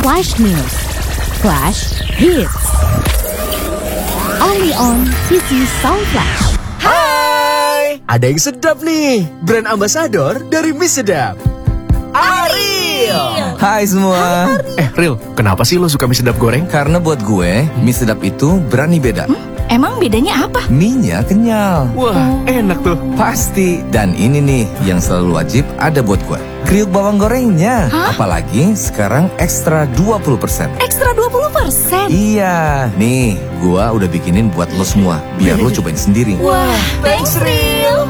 Flash News, Flash Hits, only on PC Sound Flash. Hai, ada yang sedap nih. Brand ambassador dari Mie Sedap, Ariel. Hai semua. Ril, kenapa sih lo suka mie sedap goreng? Karena buat gue, mie sedap itu berani beda. Emang bedanya apa? Mie-nya kenyal. Wah, enak tuh. Pasti. Dan ini nih yang selalu wajib ada buat gue. Kriuk bawang gorengnya. Apalagi sekarang ekstra 20%. Ekstra 20%? Iya. Nih, gue udah bikinin buat lo semua. Biar lo cobain sendiri. Wah, thanks Ril.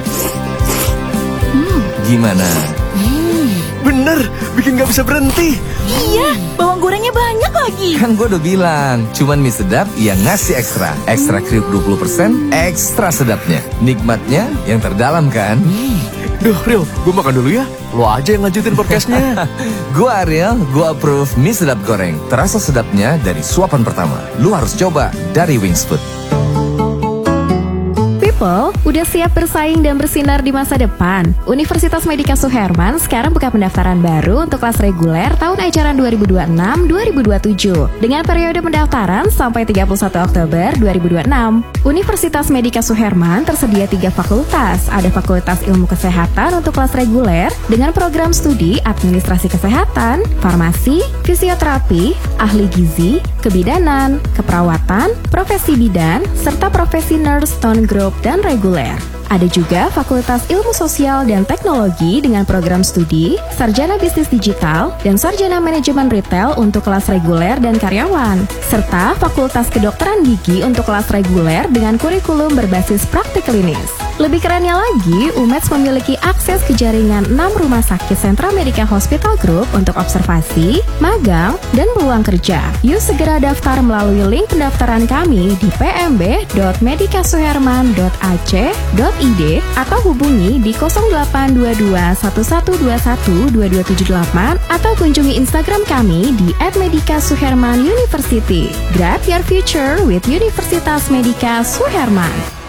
Gimana? Bener, bikin gak bisa berhenti. Iya, bawang gorengnya banyak lagi. Kan gue udah bilang, cuman mie sedap yang ngasih ekstra. Ekstra kriuk 20%, ekstra sedapnya. Nikmatnya yang terdalam kan? Duh, Ril, gue makan dulu ya. Lo aja yang lanjutin podcastnya. Gue Ariel, gue approve mie sedap goreng. Terasa sedapnya dari suapan pertama. Lu harus coba dari Wings Food. People, udah siap bersaing dan bersinar di masa depan? Universitas Medika Suherman sekarang buka pendaftaran baru untuk kelas reguler tahun ajaran 2026-2027 dengan periode pendaftaran sampai 31 Oktober 2026. Universitas Medika Suherman tersedia 3 fakultas. Ada Fakultas Ilmu Kesehatan untuk kelas reguler dengan program studi Administrasi Kesehatan, Farmasi, Fisioterapi, Ahli Gizi, Kebidanan, Keperawatan, Profesi Bidan, serta Profesi Nurse Non-Group dan reguler. Ada juga Fakultas Ilmu Sosial dan Teknologi dengan program studi Sarjana Bisnis Digital dan Sarjana Manajemen Retail untuk kelas reguler dan karyawan, serta Fakultas Kedokteran Gigi untuk kelas reguler dengan kurikulum berbasis praktik klinis. Lebih kerennya lagi, UMEDS memiliki akses ke jaringan 6 rumah sakit Sentra Medika Hospital Group untuk observasi, magang, dan peluang kerja. Yuk segera daftar melalui link pendaftaran kami di pmb.medikasuherman.ac.id atau hubungi di 0822 1121 2278 atau kunjungi Instagram kami di @medikasuhermanuniversity. Grab your future with Universitas Medika Suherman.